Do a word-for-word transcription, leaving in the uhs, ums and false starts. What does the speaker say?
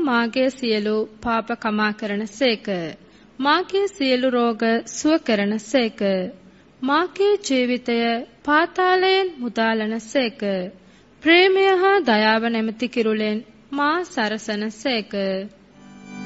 මාගේ සියලු පාප කමා කරන සේක. මාගේ සියලු රෝග සුව කරන සේක. මාගේ ජීවිතය පාතාලයෙන් මුදාලන සේක. ප්‍රේමය හා දයාව නැමැති කිරුලෙන් මා සරසන සේක.